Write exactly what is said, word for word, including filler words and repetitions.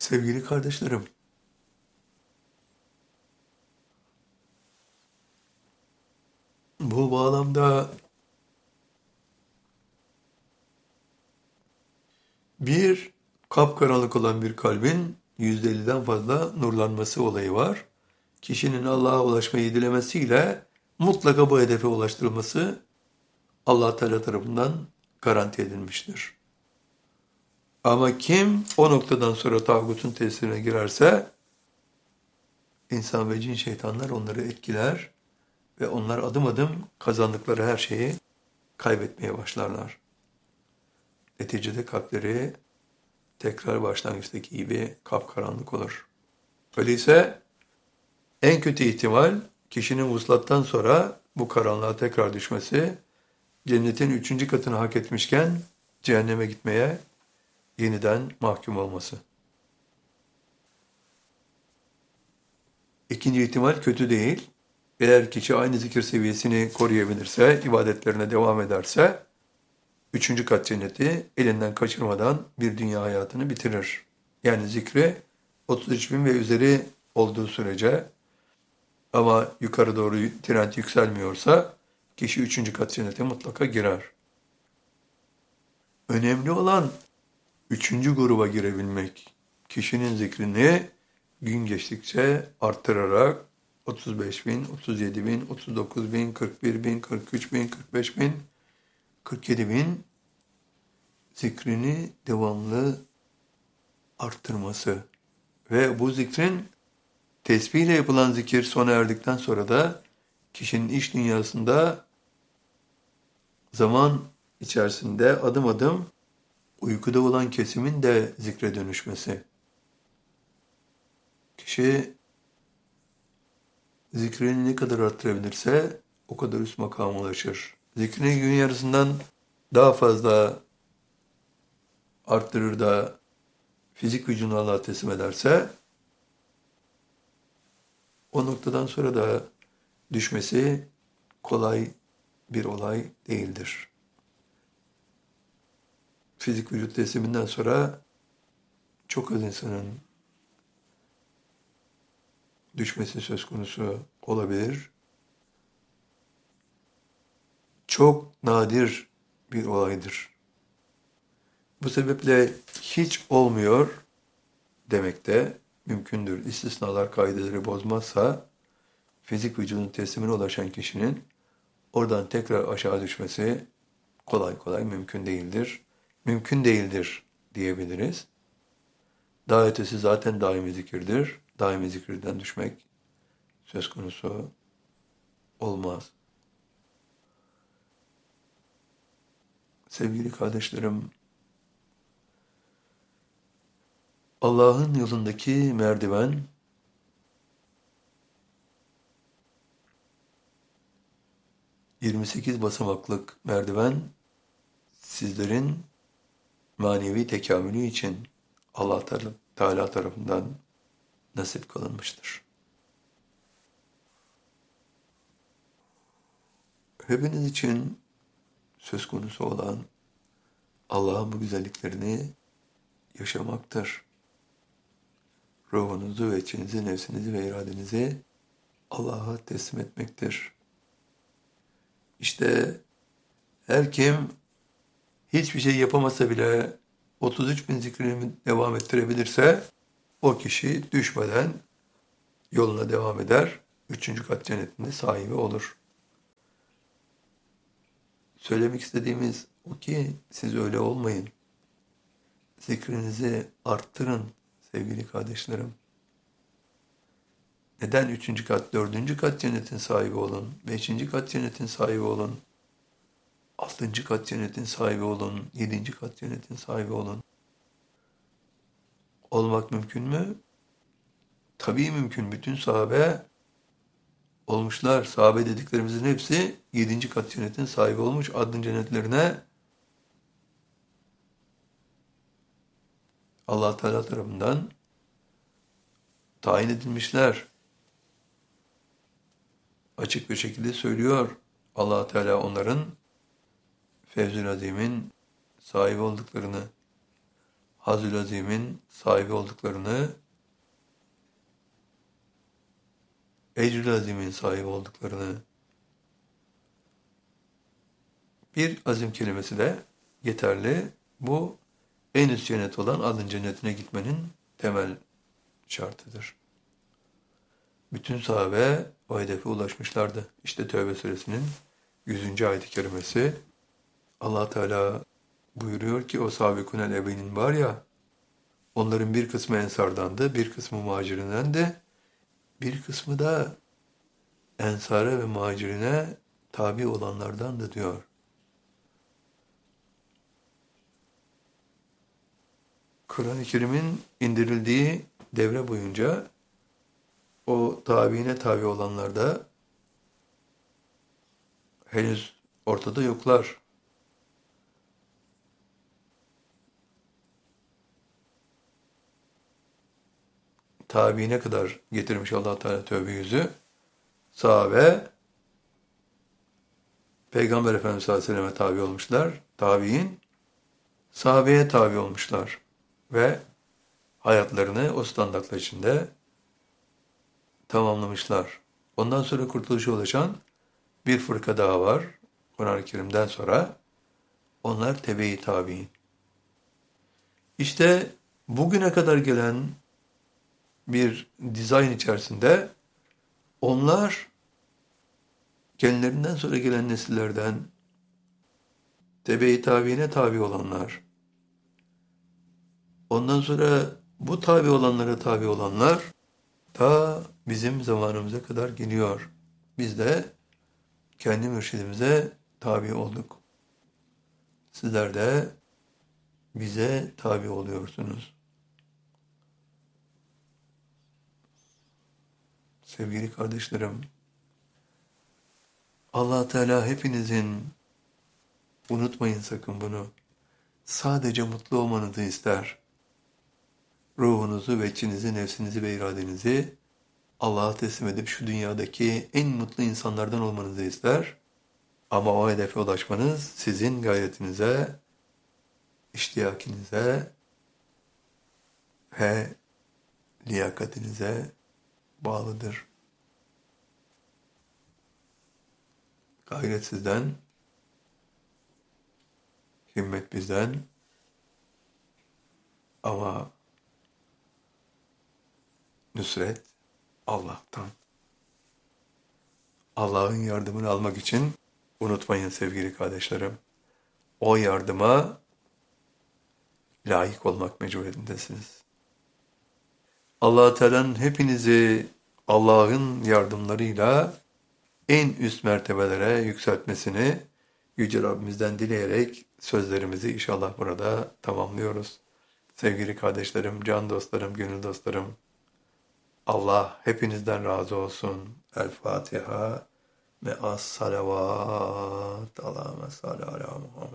Sevgili kardeşlerim, bu bağlamda bir kapkaranlık olan bir kalbin yüzde elliden fazla nurlanması olayı var. Kişinin Allah'a ulaşmayı dilemesiyle mutlaka bu hedefe ulaştırılması Allah Teala tarafından garanti edilmiştir. Ama kim o noktadan sonra tağutun tesirine girerse insan ve cin şeytanlar onları etkiler ve onlar adım adım kazandıkları her şeyi kaybetmeye başlarlar. Neticede kalpleri tekrar başlangıçtaki gibi kapkaranlık olur. Öyleyse en kötü ihtimal kişinin vuslattan sonra bu karanlığa tekrar düşmesi, cennetin üçüncü katını hak etmişken cehenneme gitmeye yeniden mahkum olması. İkinci ihtimal kötü değil. Eğer kişi aynı zikir seviyesini koruyabilirse, ibadetlerine devam ederse, üçüncü kat cenneti elinden kaçırmadan bir dünya hayatını bitirir. Yani zikri otuz üç bin ve üzeri olduğu sürece ama yukarı doğru trend yükselmiyorsa kişi üçüncü kat cennete mutlaka girer. Önemli olan üçüncü gruba girebilmek. Kişinin zikrini gün geçtikçe arttırarak otuz beş bin, otuz yedi bin, otuz dokuz bin, kırk bir bin, kırk üç bin, kırk beş bin, kırk yedi bin zikrini devamlı arttırması ve bu zikrin tesbihle yapılan zikir sona erdikten sonra da kişinin iç dünyasında zaman içerisinde adım adım uykuda olan kesimin de zikre dönüşmesi. Kişi zikrini ne kadar arttırabilirse o kadar üst makama ulaşır. Zikrini gün yarısından daha fazla arttırır da fizik vücudunu Allah'a teslim ederse o noktadan sonra da düşmesi kolay bir olay değildir. Fizik vücut tesliminden sonra çok az insanın düşmesi söz konusu olabilir. Çok nadir bir olaydır. Bu sebeple hiç olmuyor demek de mümkündür. İstisnalar kaideleri bozmazsa fizik vücudun teslimine ulaşan kişinin oradan tekrar aşağı düşmesi kolay kolay mümkün değildir. Mümkün değildir diyebiliriz. Daha ötesi zaten daimi zikirdir. Daimi zikirden düşmek söz konusu olmaz. Sevgili kardeşlerim, Allah'ın yolundaki merdiven yirmi sekiz basamaklık merdiven sizlerin manevi tekamülü için Allah Teala tarafından nasip kılınmıştır. Hepiniz için söz konusu olan Allah'ın bu güzelliklerini yaşamaktır. Ruhunuzu ve içinizi, nefsinizi ve iradenizi Allah'a teslim etmektir. İşte her kim hiçbir şey yapamasa bile otuz üç bin zikrini devam ettirebilirse o kişi düşmeden yoluna devam eder. Üçüncü kat cennetinde sahibi olur. Söylemek istediğimiz o ki siz öyle olmayın. Zikrinizi arttırın sevgili kardeşlerim. Neden üçüncü kat, dördüncü kat cennetin sahibi olun, beşinci kat cennetin sahibi olun, altıncı kat cennetin sahibi olun, yedinci kat cennetin sahibi olun? Olmak mümkün mü? Tabii mümkün. Bütün sahabe olmuşlar. Sahabe dediklerimizin hepsi yedinci kat cennetin sahibi olmuş. Adın cennetlerine Allah Teala tarafından tayin edilmişler. Açık bir şekilde söylüyor Allah Teala onların Fevzül Azim'in sahibi olduklarını. Hazül Azim'in sahibi olduklarını, Ecrül Azim'in sahibi olduklarını, bir azim kelimesi de yeterli. Bu en üst cennet olan adın cennetine gitmenin temel şartıdır. Bütün sahabe o hedefe ulaşmışlardı. İşte Tevbe suresinin yüzüncü ayet-i kerimesi. Allah Teala buyuruyor ki o sabikunel evvelin var ya, onların bir kısmı ensardandı, bir kısmı muhacirinendi, bir kısmı da ensara ve muhacirine tabi olanlardandı diyor. Kur'an-ı Kerim'in indirildiği devre boyunca o tabiine tabi olanlar da henüz ortada yoklar. Tabiine kadar getirmiş Allah Teala tövbe yüzü. Sahabe Peygamber Efendimiz sallallahu aleyhi ve selleme tabi olmuşlar. Tabiin sahabeye tabi olmuşlar ve hayatlarını o standartlar içinde tamamlamışlar. Ondan sonra kurtuluşa ulaşan bir fırka daha var. Kur'an-ı Kerim'den sonra onlar tebe-i tabiin. İşte bugüne kadar gelen bir dizayn içerisinde onlar kendilerinden sonra gelen nesillerden tebe-i tabiine tabi olanlar, ondan sonra bu tabi olanlara tabi olanlar ta bizim zamanımıza kadar geliyor. Biz de kendi mürşidimize tabi olduk. Sizler de bize tabi oluyorsunuz. Sevgili kardeşlerim, Allah Teala hepinizin, unutmayın sakın bunu, sadece mutlu olmanızı ister. Ruhunuzu ve içinizi, nefsinizi ve iradenizi Allah'a teslim edip şu dünyadaki en mutlu insanlardan olmanızı ister. Ama o hedefe ulaşmanız sizin gayretinize, iştiyakinize ve liyakatinize bağlıdır. Gayret sizden, himmet bizden ama nusret Allah'tan. Allah'ın yardımını almak için unutmayın sevgili kardeşlerim. O yardıma layık olmak mecburiyetindesiniz. Allah-u Teala'nın hepinizi Allah'ın yardımlarıyla en üst mertebelere yükseltmesini Yüce Rabbimizden dileyerek sözlerimizi inşallah burada tamamlıyoruz. Sevgili kardeşlerim, can dostlarım, gönül dostlarım, Allah hepinizden razı olsun. El Fatiha ve as salavat. Allahümme salli ala Muhammed.